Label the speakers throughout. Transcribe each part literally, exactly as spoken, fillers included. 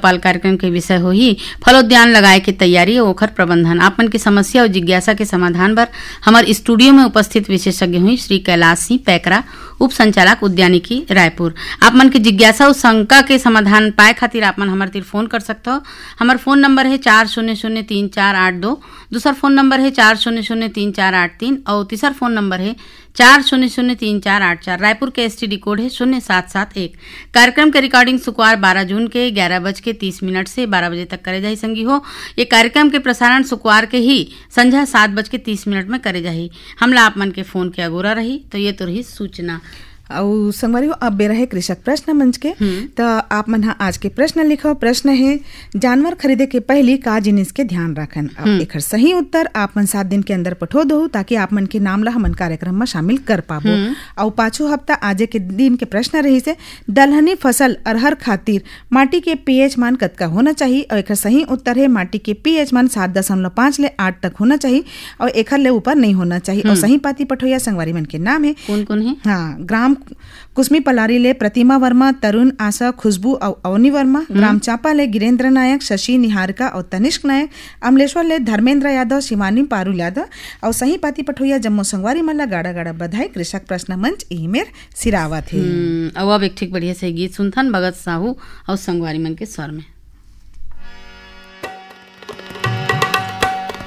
Speaker 1: लोकपाल कार्यक्रम के विषय होही फलोद्यान लगाए के तैयारी और ओखर प्रबंधन। आपमन की समस्या और जिज्ञासा के समाधान बर हमार स्टूडियो में उपस्थित विशेषज्ञ हुई श्री कैलाश सिंह पैकरा, उप संचालक उद्यानिकी रायपुर। आप मन के जिज्ञासा और शंका के समाधान पाए खातिर आप मन हमारे तीर फोन कर सकते हो। हमार फोन नंबर है चार शून्य शून्य तीन चार आठ दो, दूसरा फोन नंबर है चार शून्य शून्य तीन चार आठ तीन और तीसरा फोन नंबर है चार शून्य शून्य तीन चार आठ चार। रायपुर के एसटीडी कोड है शून्य सात सात एक। कार्यक्रम के रिकॉर्डिंग शुक्रवार बारह जून के ग्यारह बज के तीस मिनट से बारह बजे तक करे जाही संगी हो। ये कार्यक्रम के प्रसारण शुक्रवार के ही संध्या सात बज के तीस मिनट में करे जाही। हमला आप मन के फोन के अगोरा रही तो ये तो रही सूचना।
Speaker 2: और संगवारी अब बे रहे कृषक प्रश्न मंच के, तो आप मन आज के प्रश्न लिखो। प्रश्न है जानवर खरीदे के पहली का जिनिस के ध्यान रखन। अब एक सही उत्तर आप मन सात दिन के अंदर पठो दो ताकि आप मन के नाम ला हमन कार्यक्रम में शामिल कर पाबो। और पाछू हफ्ता आजे के दिन के प्रश्न रही से दलहनी फसल अरहर खातिर माटी के पीएच मान कतका होना चाहिए। और एक सही उत्तर है माटी के पीएच मान सात दशमलव पाँच ले आठ तक होना चाहिए और एक ले ऊपर नहीं होना चाहिए। और सही पाती पठोया संगवारी मन के नाम है
Speaker 1: कौन कौन है?
Speaker 2: हाँ, ग्राम कुसमी पलारी ले प्रतिमा वर्मा, तरुण आशा, खुशबू और अवनी वर्मा। ग्राम चांपा ले गिरेंद्र नायक, शशि निहारिका और तनिष्क नायक। अमलेश्वर ले धर्मेंद्र यादव, शिवानी पारुल यादव। और सही पाती पठोया जम्मू संगवारी मल्ला गाड़ा गाड़ा बधाई कृषक प्रश्न मंच ई मेर सिरावत है।
Speaker 1: अब अब एक ठीक बढ़िया से गीत सुनथन भगत साहू और संगवारी मन के स्वर में।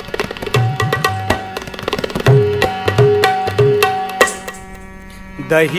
Speaker 3: दही